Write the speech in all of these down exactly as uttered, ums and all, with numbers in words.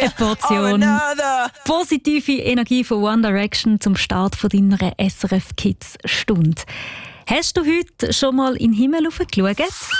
Eine Portion positive Energie von One Direction zum Start von deiner S R F Kids Stunde. Hast du heute schon mal in den Himmel geschaut?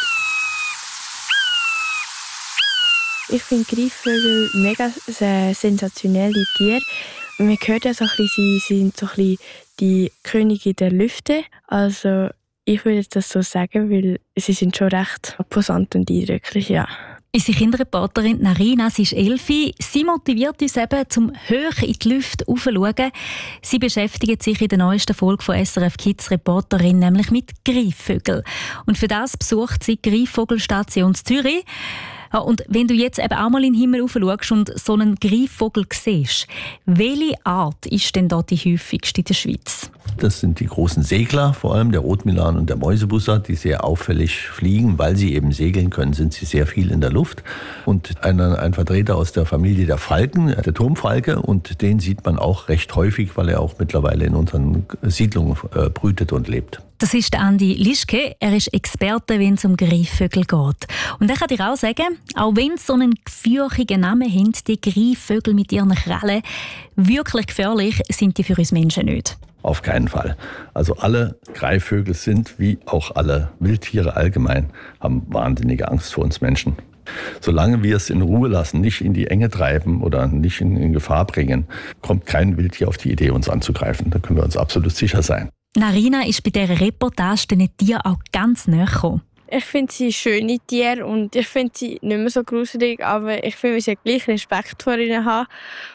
Ich finde Greifvögel mega sensationelle Tiere. Man hört ja so ein bisschen, sie sind so ein bisschen die Könige der Lüfte. Also ich würde das so sagen, weil sie sind schon recht imposant und eindrücklich, ja. Unsere Kinderreporterin Narina, sie ist elf. Sie motiviert uns eben, zum hoch in die Lüfte raufzuschauen. Sie beschäftigt sich in der neuesten Folge von S R F Kids Reporterin nämlich mit Greifvögeln. Und für das besucht sie die Greifvogelstation Zürich. Ja, und wenn du jetzt eben auch mal in den Himmel raufschaust und so einen Greifvogel siehst, welche Art ist denn da die häufigste in der Schweiz? Das sind die großen Segler, vor allem der Rotmilan und der Mäusebussard, die sehr auffällig fliegen. Weil sie eben segeln können, sind sie sehr viel in der Luft. Und ein, ein Vertreter aus der Familie der Falken, der Turmfalke, und den sieht man auch recht häufig, weil er auch mittlerweile in unseren Siedlungen äh, brütet und lebt. Das ist Andi Lischke. Er ist Experte, wenn es um Greifvögel geht. Und er kann dir auch sagen, auch wenn sie so einen gefürchigen Namen haben, die Greifvögel mit ihren Krallen, wirklich gefährlich sind die für uns Menschen nicht. Auf keinen Fall. Also alle Greifvögel sind, wie auch alle Wildtiere allgemein, haben wahnsinnige Angst vor uns Menschen. Solange wir es in Ruhe lassen, nicht in die Enge treiben oder nicht in, in Gefahr bringen, kommt kein Wildtier auf die Idee, uns anzugreifen. Da können wir uns absolut sicher sein. Narina ist bei dieser Reportage den Tieren auch ganz nahe gekommen. Ich finde sie schöne Tiere und ich finde sie nicht mehr so gruselig, aber ich finde, wir sollten gleich Respekt vor ihnen haben.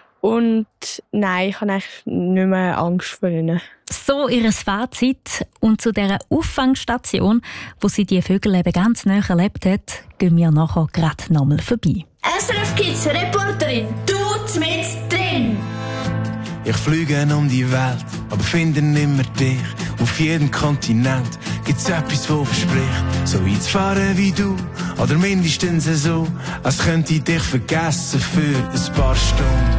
Und nein, ich habe eigentlich nicht mehr Angst vor ihnen. So ihr Fazit. Und zu dieser Auffangstation, wo sie die Vögel eben ganz nahe erlebt hat, gehen wir nachher gerade nochmal vorbei. S R F Kids Reporterin, du mit drin! Ich fliege um die Welt, aber finde nimmer dich. Auf jedem Kontinent gibt's etwas, das verspricht, so weit zu fahren wie du, oder mindestens so, als könnte ich dich vergessen für ein paar Stunden.